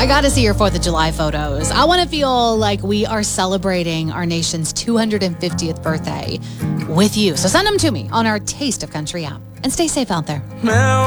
got to see your 4th of July photos. I want to feel like we are celebrating our nation's 250th birthday with you. So send them to me on our Taste of Country app. And stay safe out there.